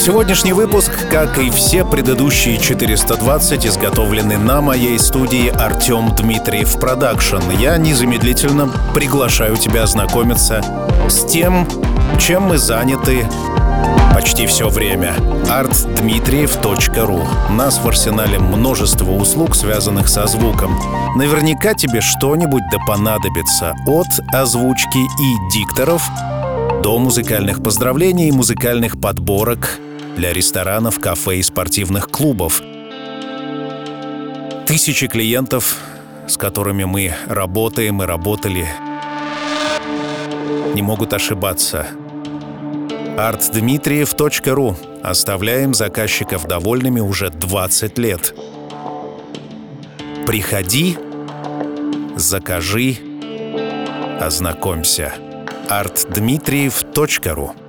Сегодняшний выпуск, как и все предыдущие 420, изготовлены на моей студии Артем Дмитриев Продакшн. Я незамедлительно приглашаю тебя ознакомиться с тем, чем мы заняты почти все время. artdmitriev.ru. У нас в арсенале множество услуг, связанных со звуком. Наверняка тебе что-нибудь да понадобится. От озвучки и дикторов до музыкальных поздравлений и музыкальных подборок для ресторанов, кафе и спортивных клубов. Тысячи клиентов, с которыми мы работаем и работали, не могут ошибаться. artdmitriev.ru. Оставляем заказчиков довольными уже 20 лет. Приходи, закажи, ознакомься. artdmitriev.ru.